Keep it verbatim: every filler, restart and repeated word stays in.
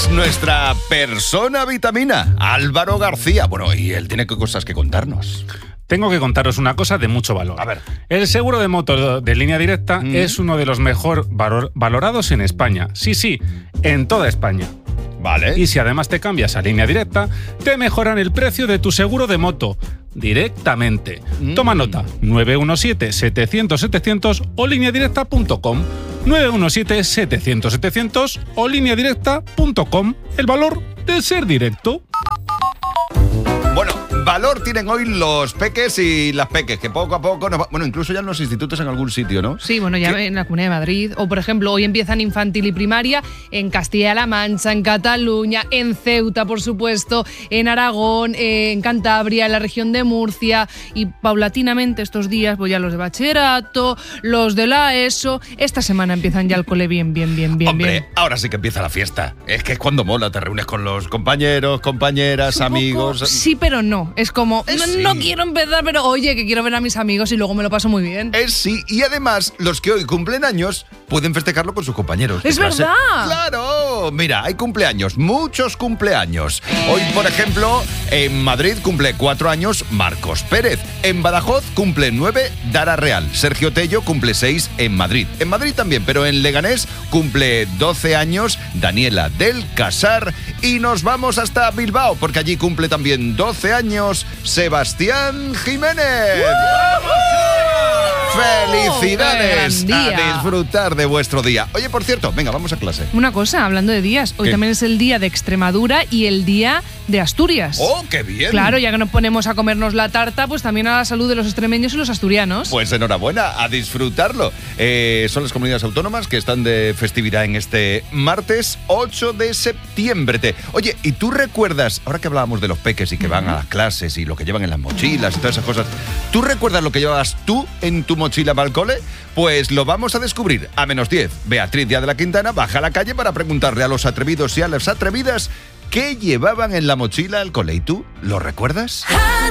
nuestra persona vitamina, Álvaro García. Bueno, y él tiene cosas que contarnos. Tengo que contaros una cosa de mucho valor. A ver. El seguro de moto de Línea Directa mm. es uno de los mejor valor, valorados en España. Sí, sí, en toda España. Vale. Y si además te cambias a Línea Directa, te mejoran el precio de tu seguro de moto directamente. Mm. Toma nota, nueve uno siete, setecientos, setecientos o línea directa punto com. nueve uno siete, setecientos, setecientos o línea directa punto com. El valor de ser directo. Bueno, valor tienen hoy los peques y las peques, que poco a poco nos va... Bueno, incluso ya en los institutos en algún sitio, ¿no? Sí, bueno, ya ¿Qué? en la Comunidad de Madrid. O, por ejemplo, hoy empiezan infantil y primaria en Castilla-La Mancha, en Cataluña, en Ceuta, por supuesto, en Aragón, en Cantabria, en la región de Murcia. Y paulatinamente estos días voy a los de bachillerato, los de la ESO. Esta semana empiezan ya el cole bien, bien, bien, bien. Hombre, bien. ahora sí que empieza la fiesta. Es que es cuando mola, te reúnes con los compañeros, compañeras, amigos... Poco, sí, pero no. Es como, es no, sí. no quiero empezar, pero oye, que quiero ver a mis amigos y luego me lo paso muy bien. Es sí, y además, los que hoy cumplen años pueden festejarlo con sus compañeros. ¡Es verdad! ¡Claro! Mira, hay cumpleaños, muchos cumpleaños. Hoy, por ejemplo, en Madrid cumple cuatro años Marcos Pérez. En Badajoz cumple nueve Dara Real. Sergio Tello cumple seis en Madrid. En Madrid también, pero en Leganés cumple doce años Daniela del Casar. Y nos vamos hasta Bilbao, porque allí cumple también doce años Sebastián Jiménez. ¡Felicidades! A disfrutar de vuestro día. Oye, por cierto, venga, vamos a clase. Una cosa, hablando de días, hoy ¿Qué? también es el día de Extremadura y el día de Asturias. ¡Oh, qué bien! Claro, ya que nos ponemos a comernos la tarta, pues también a la salud de los extremeños y los asturianos. Pues enhorabuena, a disfrutarlo. Eh, son las comunidades autónomas que están de festividad en este martes ocho de septiembre. Oye, ¿y tú recuerdas, ahora que hablábamos de los peques y que van a las clases y lo que llevan en las mochilas y todas esas cosas, ¿tú recuerdas lo que llevabas tú en tu mochila para el cole? Pues lo vamos a descubrir a menos diez. Beatriz Díaz de la Quintana baja a la calle para preguntarle a los atrevidos y a las atrevidas qué llevaban en la mochila al cole. ¿Y tú lo recuerdas?